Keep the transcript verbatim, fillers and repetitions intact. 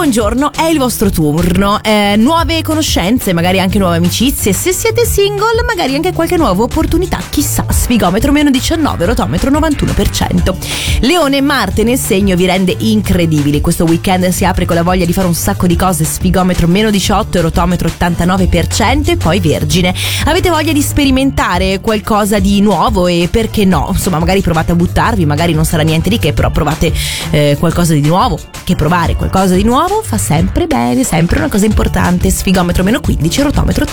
buongiorno, è il vostro turno. Eh, nuove conoscenze, magari anche nuove amicizie. Se siete single, magari anche qualche nuova opportunità. Chissà, sfigometro meno diciannove, rotometro novantuno per cento. Leone, Marte nel segno vi rende incredibili. Questo weekend si apre con la voglia di fare un sacco di cose. Sfigometro meno diciotto, rotometro ottantanove per cento. E poi Vergine, avete voglia di sperimentare qualcosa di nuovo e perché no? Insomma, magari provate a buttarvi, magari non sarà niente di che, però provate eh, qualcosa di nuovo. Che provare qualcosa di nuovo fa sempre bene, sempre una cosa importante. Sfigometro meno quindici, rotometro